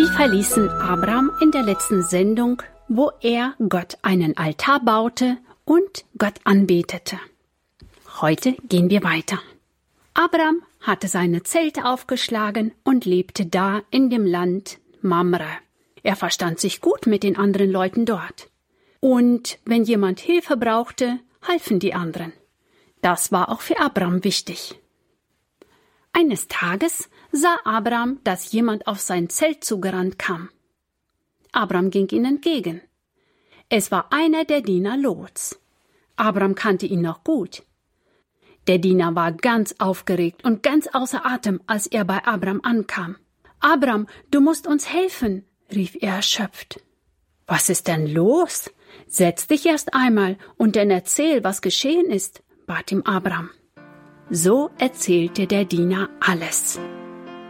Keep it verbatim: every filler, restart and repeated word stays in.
Wir verließen Abraham in der letzten Sendung, wo er Gott einen Altar baute und Gott anbetete. Heute gehen wir weiter. Abraham hatte seine Zelte aufgeschlagen und lebte da in dem Land Mamre. Er verstand sich gut mit den anderen Leuten dort. Und wenn jemand Hilfe brauchte, halfen die anderen. Das war auch für Abraham wichtig. Eines Tages sah Abraham, dass jemand auf sein Zelt zugerannt kam. Abraham ging ihm entgegen. Es war einer der Diener Lots. Abraham kannte ihn noch gut. Der Diener war ganz aufgeregt und ganz außer Atem, als er bei Abraham ankam. »Abraham, du musst uns helfen«, rief er erschöpft. »Was ist denn los? Setz dich erst einmal und dann erzähl, was geschehen ist«, bat ihm Abraham. So erzählte der Diener alles.